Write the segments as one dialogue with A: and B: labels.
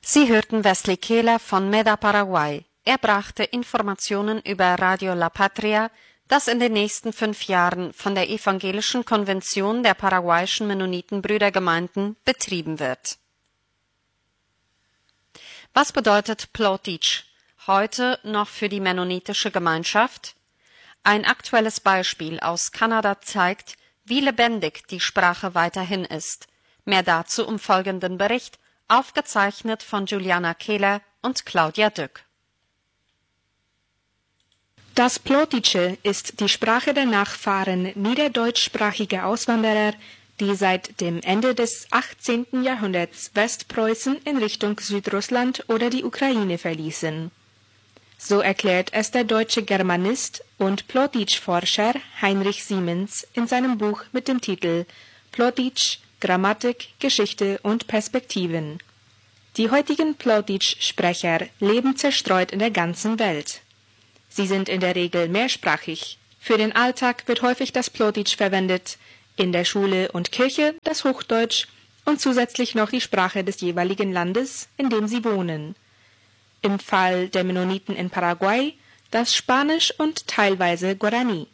A: Sie hörten Wesley Kehler von Meda Paraguay. Er brachte Informationen über Radio La Patria, das in den nächsten 5 Jahren von der Evangelischen Konvention der paraguayischen Mennonitenbrüdergemeinden betrieben wird. Was bedeutet Plotitsch heute noch für die mennonitische Gemeinschaft? Ein aktuelles Beispiel aus Kanada zeigt, wie lebendig die Sprache weiterhin ist. Mehr dazu im folgenden Bericht, aufgezeichnet von Juliana Kehler und Claudia Dück.
B: Das Plotitsche ist die Sprache der Nachfahren niederdeutschsprachiger Auswanderer, die seit dem Ende des 18. Jahrhunderts Westpreußen in Richtung Südrussland oder die Ukraine verließen. So erklärt es der deutsche Germanist und Plotitsch-Forscher Heinrich Siemens in seinem Buch mit dem Titel Plotitsch, Grammatik, Geschichte und Perspektiven. Die heutigen Plotitsch-Sprecher leben zerstreut in der ganzen Welt. Sie sind in der Regel mehrsprachig. Für den Alltag wird häufig das Plotitsch verwendet, in der Schule und Kirche das Hochdeutsch und zusätzlich noch die Sprache des jeweiligen Landes, in dem sie wohnen. Im Fall der Mennoniten in Paraguay das Spanisch und teilweise Guarani.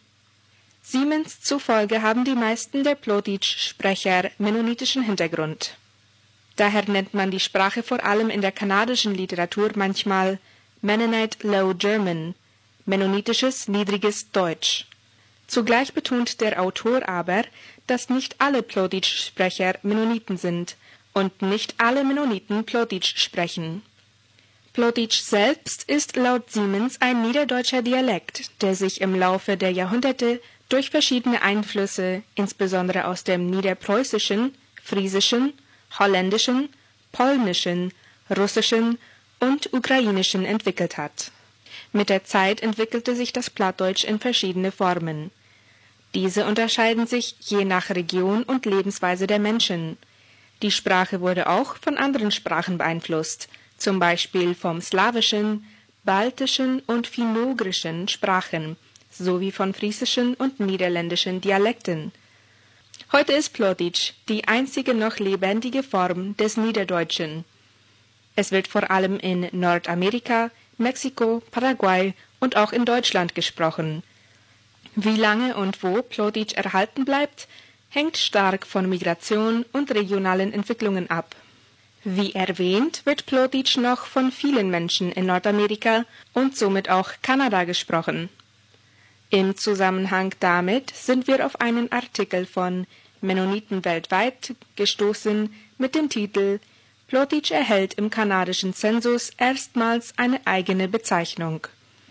B: Siemens zufolge haben die meisten der Plotitsch-Sprecher mennonitischen Hintergrund. Daher nennt man die Sprache vor allem in der kanadischen Literatur manchmal Mennonite Low German, mennonitisches niedriges Deutsch. Zugleich betont der Autor aber, dass nicht alle Plotitsch-Sprecher Mennoniten sind und nicht alle Mennoniten Plotitsch sprechen. Plotitsch selbst ist laut Siemens ein niederdeutscher Dialekt, der sich im Laufe der Jahrhunderte durch verschiedene Einflüsse, insbesondere aus dem Niederpreußischen, Friesischen, Holländischen, Polnischen, Russischen und Ukrainischen entwickelt hat. Mit der Zeit entwickelte sich das Plattdeutsch in verschiedene Formen. Diese unterscheiden sich je nach Region und Lebensweise der Menschen. Die Sprache wurde auch von anderen Sprachen beeinflusst, zum Beispiel vom slawischen, baltischen und finno-ugrischen Sprachen, sowie von friesischen und niederländischen Dialekten. Heute ist Plotitsch die einzige noch lebendige Form des Niederdeutschen. Es wird vor allem in Nordamerika, Mexiko, Paraguay und auch in Deutschland gesprochen. Wie lange und wo Plotitsch erhalten bleibt, hängt stark von Migration und regionalen Entwicklungen ab. Wie erwähnt, wird Plotitsch noch von vielen Menschen in Nordamerika und somit auch Kanada gesprochen. Im Zusammenhang damit sind wir auf einen Artikel von Mennoniten weltweit gestoßen mit dem Titel Plotitsch erhält im kanadischen Zensus erstmals eine eigene Bezeichnung.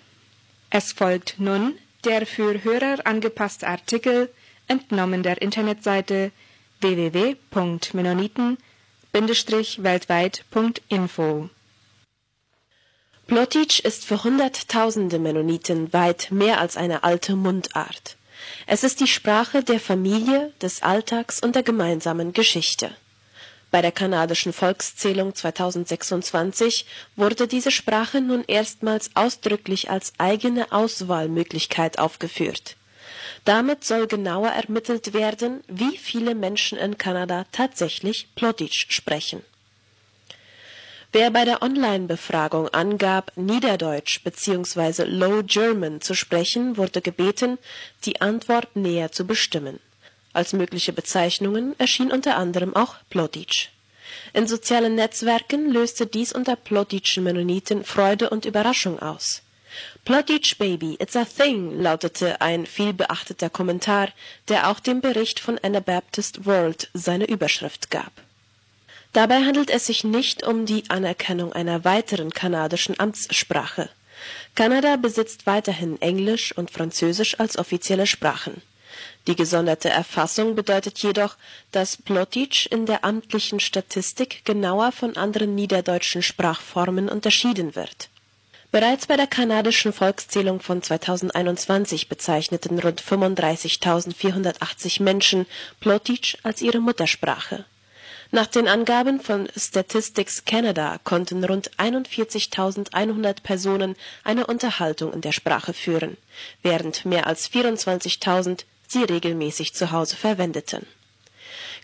B: Es folgt nun der für Hörer angepasste Artikel, entnommen der Internetseite www.mennoniten-weltweit.info.
C: Plotitsch ist für Hunderttausende Mennoniten weit mehr als eine alte Mundart. Es ist die Sprache der Familie, des Alltags und der gemeinsamen Geschichte. Bei der kanadischen Volkszählung 2026 wurde diese Sprache nun erstmals ausdrücklich als eigene Auswahlmöglichkeit aufgeführt. Damit soll genauer ermittelt werden, wie viele Menschen in Kanada tatsächlich Plotitsch sprechen. Wer bei der Online-Befragung angab, Niederdeutsch bzw. Low German zu sprechen, wurde gebeten, die Antwort näher zu bestimmen. Als mögliche Bezeichnungen erschien unter anderem auch Plotitsch. In sozialen Netzwerken löste dies unter plotitschen Mennoniten Freude und Überraschung aus. Plotitsch Baby, it's a thing, lautete ein vielbeachteter Kommentar, der auch dem Bericht von Anabaptist World seine Überschrift gab. Dabei handelt es sich nicht um die Anerkennung einer weiteren kanadischen Amtssprache. Kanada besitzt weiterhin Englisch und Französisch als offizielle Sprachen. Die gesonderte Erfassung bedeutet jedoch, dass Plotitsch in der amtlichen Statistik genauer von anderen niederdeutschen Sprachformen unterschieden wird. Bereits bei der kanadischen Volkszählung von 2021 bezeichneten rund 35.480 Menschen Plotitsch als ihre Muttersprache. Nach den Angaben von Statistics Canada konnten rund 41.100 Personen eine Unterhaltung in der Sprache führen, während mehr als 24.000 sie regelmäßig zu Hause verwendeten.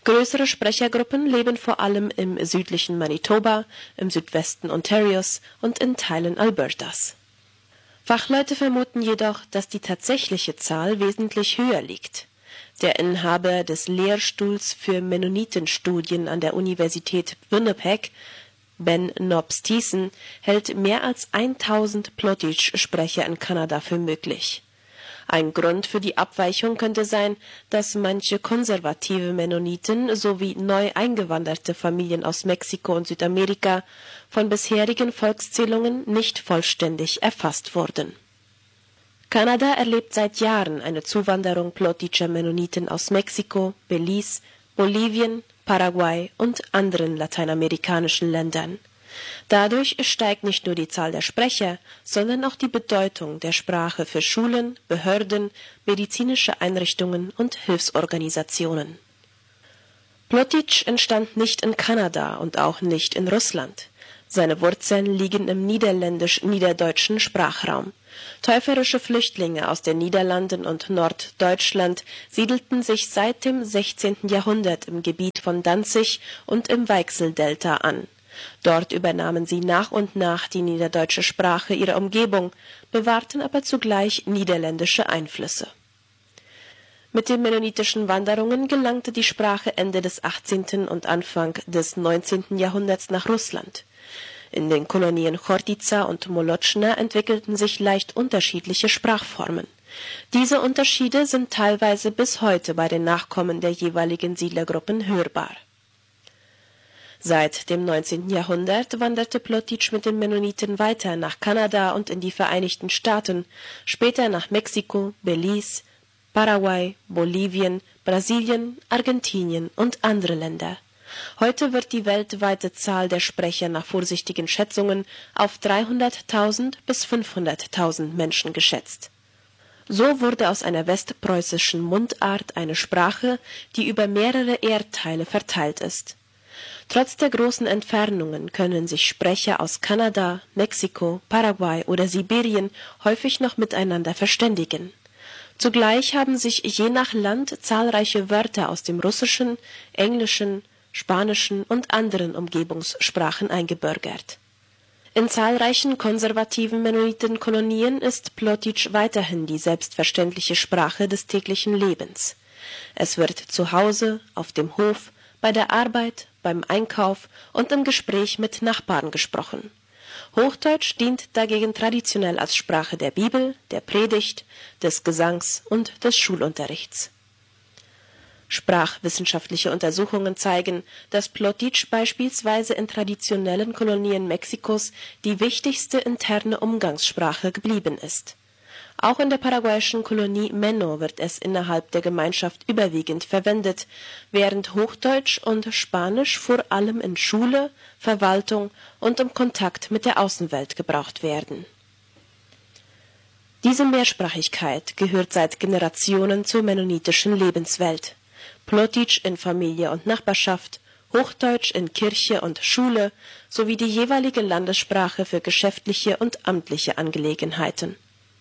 C: Größere Sprechergruppen leben vor allem im südlichen Manitoba, im Südwesten Ontarios und in Teilen Albertas. Fachleute vermuten jedoch, dass die tatsächliche Zahl wesentlich höher liegt. Der Inhaber des Lehrstuhls für Mennonitenstudien an der Universität Winnipeg, Ben Nobs-Thiessen, hält mehr als 1000 Plotitsch-Sprecher in Kanada für möglich. Ein Grund für die Abweichung könnte sein, dass manche konservative Mennoniten sowie neu eingewanderte Familien aus Mexiko und Südamerika von bisherigen Volkszählungen nicht vollständig erfasst wurden. Kanada erlebt seit Jahren eine Zuwanderung plottischer Mennoniten aus Mexiko, Belize, Bolivien, Paraguay und anderen lateinamerikanischen Ländern. Dadurch steigt nicht nur die Zahl der Sprecher, sondern auch die Bedeutung der Sprache für Schulen, Behörden, medizinische Einrichtungen und Hilfsorganisationen. Plotitsch entstand nicht in Kanada und auch nicht in Russland. Seine Wurzeln liegen im niederländisch-niederdeutschen Sprachraum. Täuferische Flüchtlinge aus den Niederlanden und Norddeutschland siedelten sich seit dem 16. Jahrhundert im Gebiet von Danzig und im Weichseldelta an. Dort übernahmen sie nach und nach die niederdeutsche Sprache ihrer Umgebung, bewahrten aber zugleich niederländische Einflüsse. Mit den mennonitischen Wanderungen gelangte die Sprache Ende des 18. und Anfang des 19. Jahrhunderts nach Russland. In den Kolonien Chortica und Molotschna entwickelten sich leicht unterschiedliche Sprachformen. Diese Unterschiede sind teilweise bis heute bei den Nachkommen der jeweiligen Siedlergruppen hörbar. Seit dem 19. Jahrhundert wanderte Plotitsch mit den Mennoniten weiter nach Kanada und in die Vereinigten Staaten, später nach Mexiko, Belize, Paraguay, Bolivien, Brasilien, Argentinien und andere Länder. Heute wird die weltweite Zahl der Sprecher nach vorsichtigen Schätzungen auf 300.000 bis 500.000 Menschen geschätzt. So wurde aus einer westpreußischen Mundart eine Sprache, die über mehrere Erdteile verteilt ist. Trotz der großen Entfernungen können sich Sprecher aus Kanada, Mexiko, Paraguay oder Sibirien häufig noch miteinander verständigen. Zugleich haben sich je nach Land zahlreiche Wörter aus dem Russischen, Englischen, Spanischen und anderen Umgebungssprachen eingebürgert. In zahlreichen konservativen Mennonitenkolonien ist Plotitsch weiterhin die selbstverständliche Sprache des täglichen Lebens. Es wird zu Hause, auf dem Hof, bei der Arbeit, beim Einkauf und im Gespräch mit Nachbarn gesprochen. Hochdeutsch dient dagegen traditionell als Sprache der Bibel, der Predigt, des Gesangs und des Schulunterrichts. Sprachwissenschaftliche Untersuchungen zeigen, dass Plotitsch beispielsweise in traditionellen Kolonien Mexikos die wichtigste interne Umgangssprache geblieben ist. Auch in der paraguayischen Kolonie Menno wird es innerhalb der Gemeinschaft überwiegend verwendet, während Hochdeutsch und Spanisch vor allem in Schule, Verwaltung und im Kontakt mit der Außenwelt gebraucht werden. Diese Mehrsprachigkeit gehört seit Generationen zur mennonitischen Lebenswelt. Plotitsch in Familie und Nachbarschaft, Hochdeutsch in Kirche und Schule sowie die jeweilige Landessprache für geschäftliche und amtliche Angelegenheiten.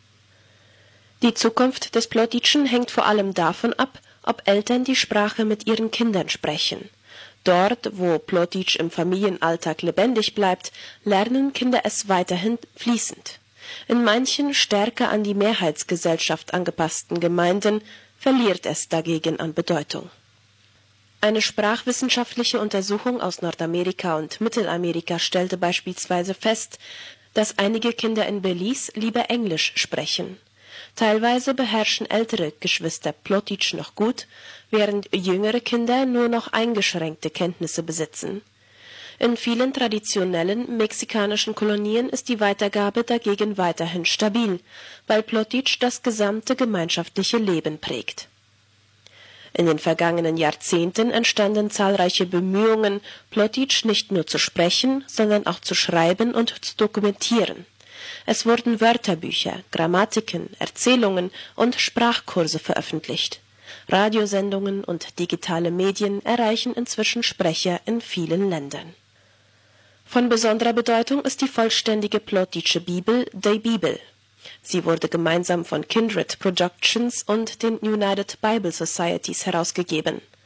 C: Die Zukunft des Plotitschen hängt vor allem davon ab, ob Eltern die Sprache mit ihren Kindern sprechen. Dort, wo Plotitsch im Familienalltag lebendig bleibt, lernen Kinder es weiterhin fließend. In manchen stärker an die Mehrheitsgesellschaft angepassten Gemeinden verliert es dagegen an Bedeutung. Eine sprachwissenschaftliche Untersuchung aus Nordamerika und Mittelamerika stellte beispielsweise fest, dass einige Kinder in Belize lieber Englisch sprechen. Teilweise beherrschen ältere Geschwister Plotitsch noch gut, während jüngere Kinder nur noch eingeschränkte Kenntnisse besitzen. In vielen traditionellen mexikanischen Kolonien ist die Weitergabe dagegen weiterhin stabil, weil Plotitsch das gesamte gemeinschaftliche Leben prägt. In den vergangenen Jahrzehnten entstanden zahlreiche Bemühungen, Plotitsch nicht nur zu sprechen, sondern auch zu schreiben und zu dokumentieren. Es wurden Wörterbücher, Grammatiken, Erzählungen und Sprachkurse veröffentlicht. Radiosendungen und digitale Medien erreichen inzwischen Sprecher in vielen Ländern. Von besonderer Bedeutung ist die vollständige Plotitsche Bibel, die Bibel. Sie wurde gemeinsam von Kindred Productions und den United Bible Societies herausgegeben.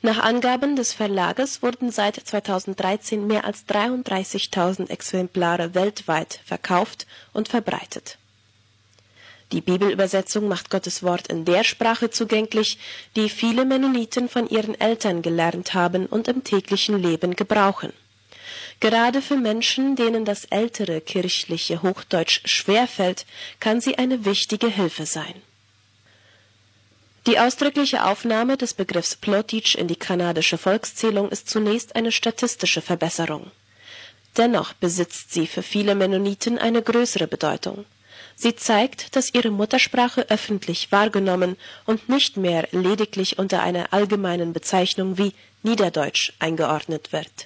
C: Nach Angaben des Verlages wurden seit 2013 mehr als 33.000 Exemplare weltweit verkauft und verbreitet. Die Bibelübersetzung macht Gottes Wort in der Sprache zugänglich, die viele Mennoniten von ihren Eltern gelernt haben und im täglichen Leben gebrauchen. Gerade für Menschen, denen das ältere kirchliche Hochdeutsch schwerfällt, kann sie eine wichtige Hilfe sein. Die ausdrückliche Aufnahme des Begriffs Plotitsch in die kanadische Volkszählung ist zunächst eine statistische Verbesserung. Dennoch besitzt sie für viele Mennoniten eine größere Bedeutung. Sie zeigt, dass ihre Muttersprache öffentlich wahrgenommen und nicht mehr lediglich unter einer allgemeinen Bezeichnung wie Niederdeutsch eingeordnet wird.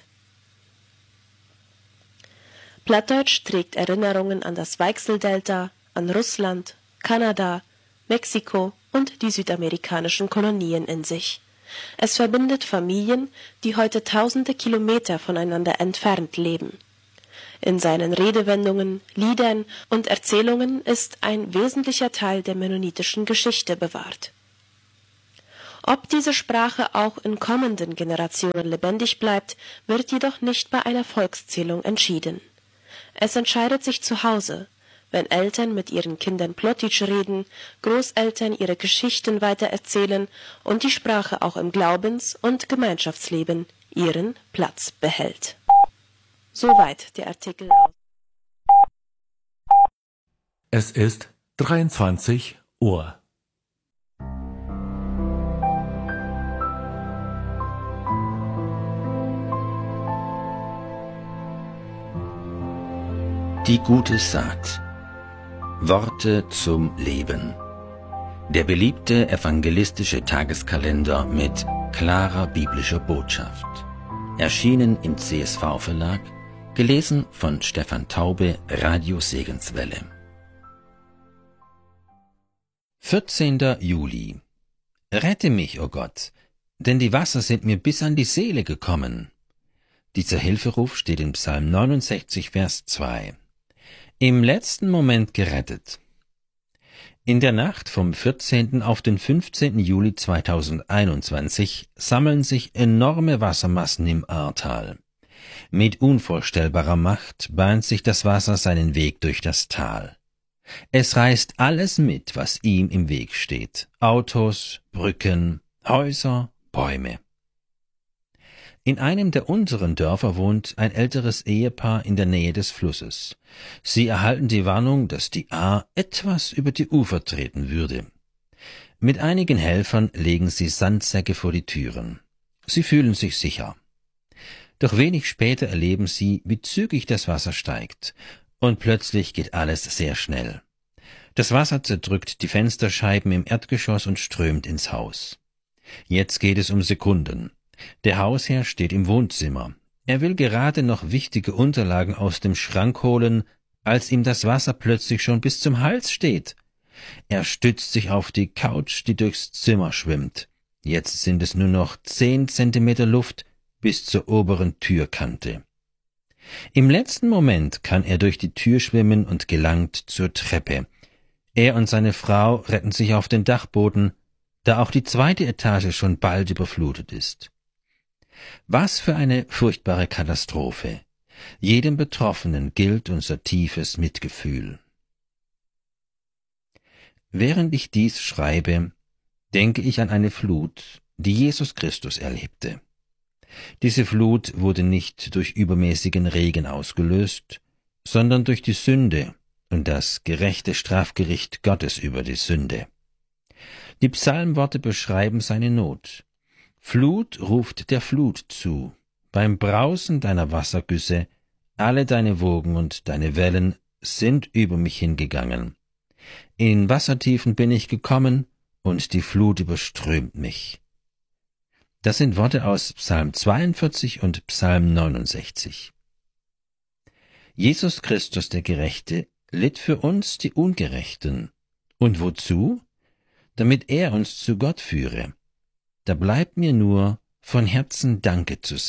C: Plattdeutsch trägt Erinnerungen an das Weichseldelta, an Russland, Kanada, Mexiko und die südamerikanischen Kolonien in sich. Es verbindet Familien, die heute tausende Kilometer voneinander entfernt leben. In seinen Redewendungen, Liedern und Erzählungen ist ein wesentlicher Teil der mennonitischen Geschichte bewahrt. Ob diese Sprache auch in kommenden Generationen lebendig bleibt, wird jedoch nicht bei einer Volkszählung entschieden. Es entscheidet sich zu Hause, wenn Eltern mit ihren Kindern Plotitsch reden, Großeltern ihre Geschichten weitererzählen und die Sprache auch im Glaubens- und Gemeinschaftsleben ihren Platz behält. Soweit der Artikel aus.
D: Es ist 23 Uhr.
E: Die gute Saat. Worte zum Leben. Der beliebte evangelistische Tageskalender mit klarer biblischer Botschaft. Erschienen im CSV-Verlag, gelesen von Stefan Taube, Radio Segenswelle. 14. Juli. Rette mich, o Gott, denn die Wasser sind mir bis an die Seele gekommen. Dieser Hilferuf steht in Psalm 69, Vers 2. Im letzten Moment gerettet. In der Nacht vom 14. auf den 15. Juli 2021 sammeln sich enorme Wassermassen im Ahrtal. Mit unvorstellbarer Macht bahnt sich das Wasser seinen Weg durch das Tal. Es reißt alles mit, was ihm im Weg steht. Autos, Brücken, Häuser, Bäume. In einem der unteren Dörfer wohnt ein älteres Ehepaar in der Nähe des Flusses. Sie erhalten die Warnung, dass die Ahr etwas über die Ufer treten würde. Mit einigen Helfern legen sie Sandsäcke vor die Türen. Sie fühlen sich sicher. Doch wenig später erleben sie, wie zügig das Wasser steigt. Und plötzlich geht alles sehr schnell. Das Wasser zerdrückt die Fensterscheiben im Erdgeschoss und strömt ins Haus. Jetzt geht es um Sekunden. Der Hausherr steht im Wohnzimmer. Er will gerade noch wichtige Unterlagen aus dem Schrank holen, als ihm das Wasser plötzlich schon bis zum Hals steht. Er stützt sich auf die Couch, die durchs Zimmer schwimmt. Jetzt sind es nur noch 10 Zentimeter Luft bis zur oberen Türkante. Im letzten Moment kann er durch die Tür schwimmen und gelangt zur Treppe. Er und seine Frau retten sich auf den Dachboden, da auch die 2. Etage schon bald überflutet ist. Was für eine furchtbare Katastrophe. Jedem Betroffenen gilt unser tiefes Mitgefühl. Während ich dies schreibe, denke ich an eine Flut, die Jesus Christus erlebte. Diese Flut wurde nicht durch übermäßigen Regen ausgelöst, sondern durch die Sünde und das gerechte Strafgericht Gottes über die Sünde. Die Psalmworte beschreiben seine Not. Flut ruft der Flut zu, beim Brausen deiner Wassergüsse, alle deine Wogen und deine Wellen sind über mich hingegangen. In Wassertiefen bin ich gekommen, und die Flut überströmt mich. Das sind Worte aus Psalm 42 und Psalm 69. Jesus Christus, der Gerechte, litt für uns, die Ungerechten. Und wozu? Damit er uns zu Gott führe. Da bleibt mir nur, von Herzen Danke zu sagen.